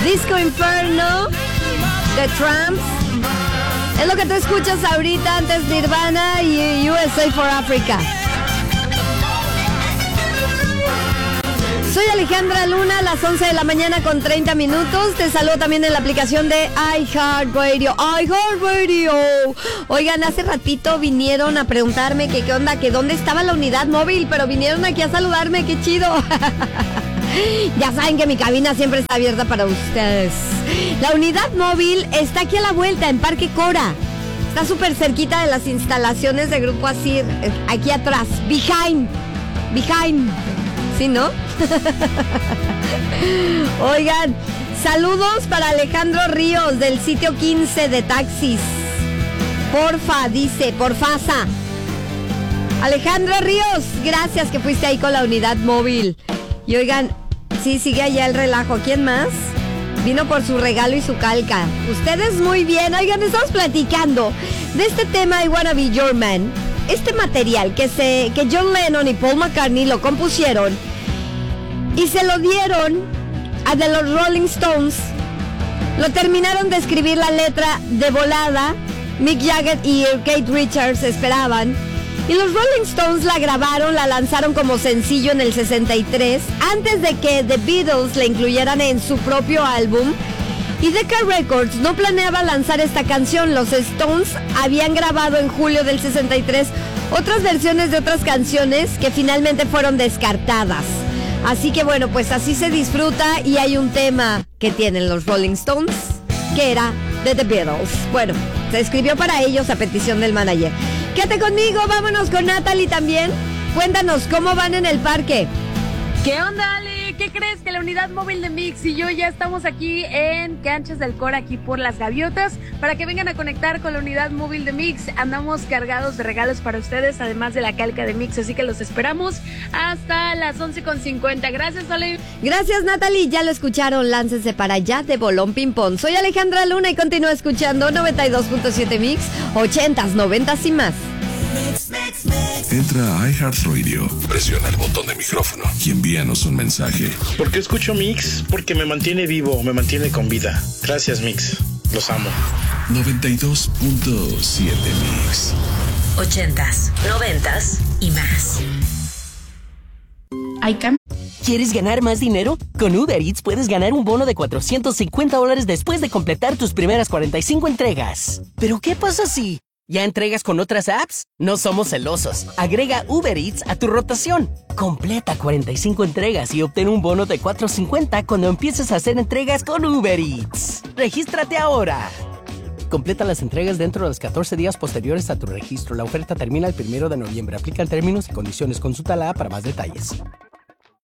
Disco Inferno de Tramps. Es lo que tú escuchas ahorita, antes Nirvana y USA for Africa. Soy Alejandra Luna, a las 11 de la mañana con 30 minutos. Te saludo también en la aplicación de iHeartRadio. Oigan, hace ratito vinieron a preguntarme que qué onda, que dónde estaba la unidad móvil, pero vinieron aquí a saludarme, qué chido. Ya saben que mi cabina siempre está abierta para ustedes. La unidad móvil está aquí a la vuelta, en Parque Cora. Está súper cerquita de las instalaciones de Grupo Asir, aquí atrás, behind. ¿Sí, no? Oigan, saludos para Alejandro Ríos del sitio 15 de taxis. Porfa, dice, porfasa. Alejandro Ríos, gracias que fuiste ahí con la unidad móvil. Y oigan, sí, sigue allá el relajo. ¿Quién más? Vino por su regalo y su calca. Ustedes muy bien. Oigan, estamos platicando de este tema I Wanna Be Your Man. Este material que John Lennon y Paul McCartney lo compusieron y se lo dieron a de los Rolling Stones. Lo terminaron de escribir la letra de volada. Mick Jagger y Keith Richards esperaban. Y los Rolling Stones la grabaron, la lanzaron como sencillo en el 63, antes de que The Beatles la incluyeran en su propio álbum. Y Decca Records no planeaba lanzar esta canción. Los Stones habían grabado en julio del 63 otras versiones de otras canciones que finalmente fueron descartadas. Así que bueno, pues así se disfruta y hay un tema que tienen los Rolling Stones, que era de The Beatles. Bueno, se escribió para ellos a petición del manager. Quédate conmigo, vámonos con Natalie también. Cuéntanos cómo van en el parque. ¿Qué onda, Ale? ¿Qué crees? Que la unidad móvil de Mix y yo ya estamos aquí en Canchas del Cora, aquí por Las Gaviotas, para que vengan a conectar con la unidad móvil de Mix. Andamos cargados de regalos para ustedes, además de la calca de Mix, así que los esperamos hasta las 11:50. Gracias, Ale. Gracias, Natalie. Ya lo escucharon, láncense para allá de bolón ping-pong. Soy Alejandra Luna y continúa escuchando 92.7 Mix, 80s, 90s y más. Entra a iHeartRadio, presiona el botón de micrófono y envíanos un mensaje. ¿Por qué escucho Mix? Porque me mantiene vivo, me mantiene con vida. Gracias, Mix. Los amo. 92.7 Mix. 80s, 90s y más. ¿Quieres ganar más dinero? Con Uber Eats puedes ganar un bono de $450 después de completar tus primeras 45 entregas. ¿Pero qué pasa si ya entregas con otras apps? No somos celosos. Agrega Uber Eats a tu rotación. Completa 45 entregas y obtén un bono de $450 cuando empieces a hacer entregas con Uber Eats. ¡Regístrate ahora! Completa las entregas dentro de los 14 días posteriores a tu registro. La oferta termina el 1 de noviembre. Aplican términos y condiciones. Consulta la app para más detalles.